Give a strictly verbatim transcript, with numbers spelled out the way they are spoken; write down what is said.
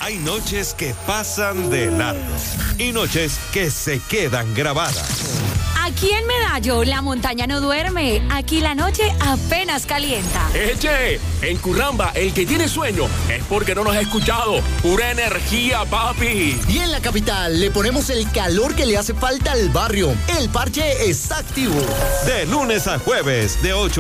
Hay noches que pasan de largo y noches que se quedan grabadas. Aquí en Medallo, la montaña no duerme. Aquí la noche apenas calienta. ¡Eche! En Curramba, el que tiene sueño es porque no nos ha escuchado. ¡Pura energía, papi! Y en la capital le ponemos el calor que le hace falta al barrio. El parche está activo. De lunes a jueves, de ocho